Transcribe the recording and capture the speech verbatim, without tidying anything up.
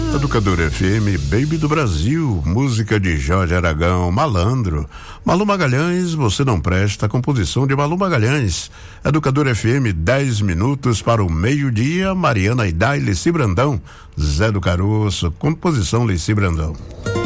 Educador F M, Baby do Brasil, música de Jorge Aragão, Malandro. Malu Magalhães, Você Não Presta, composição de Malu Magalhães. Educador F M, dez minutos para o meio-dia, Mariana Aidá e Leci Brandão. Zé do Caroço, composição Leci Brandão.